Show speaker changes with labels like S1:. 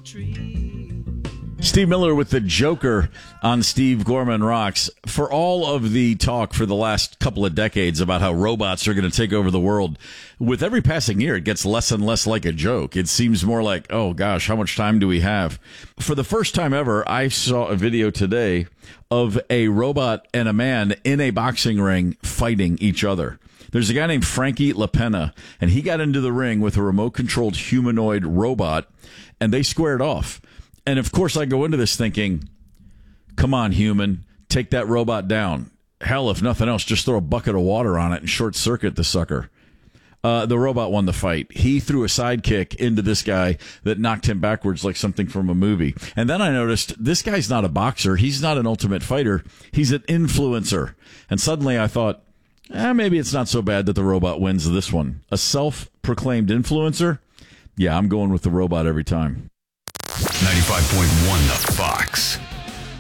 S1: Steve Miller with the Joker on Steve Gorman Rocks. For all of the talk for the last couple of decades about how robots are going to take over the world, with every passing year, it gets less and less like a joke. It seems more like, oh gosh, how much time do we have? For the first time ever, I saw a video today of a robot and a man in a boxing ring fighting each other. There's a guy named Frankie LaPena, and he got into the ring with a remote-controlled humanoid robot, and they squared off. And, of course, I go into this thinking, come on, human, take that robot down. Hell, if nothing else, just throw a bucket of water on it and short-circuit the sucker. The robot won the fight. He threw a sidekick into this guy that knocked him backwards like something from a movie. And then I noticed this guy's not a boxer. He's not an ultimate fighter. He's an influencer. And suddenly I thought, maybe it's not so bad that the robot wins this one. A self-proclaimed influencer? Yeah, I'm going with the robot every time.
S2: 95.1 The Fox.